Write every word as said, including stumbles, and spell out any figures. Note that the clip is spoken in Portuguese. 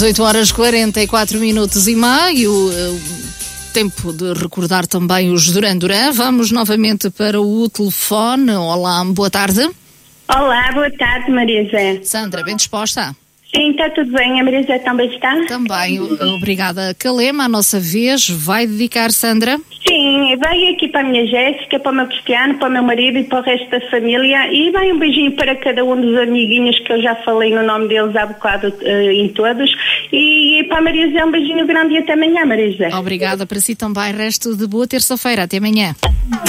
oito horas quarenta e quatro minutos e meio, tempo de recordar também os Duran Duran. Vamos novamente para o telefone. Olá, boa tarde. Olá, boa tarde, Maria José. Sandra, bem disposta? Sim, está tudo bem. A Maria José também está? Também, obrigada. Calema, a nossa vez, vai dedicar, Sandra? Sim, vai aqui para a minha Jéssica, para o meu Cristiano, para o meu marido e para o resto da família. E vai um beijinho para cada um dos amiguinhos que eu já falei no nome deles há bocado uh, em todos. E para a Maria José um beijinho grande e até amanhã, Maria José. Obrigada, para si também. Resto de boa terça-feira. Até amanhã.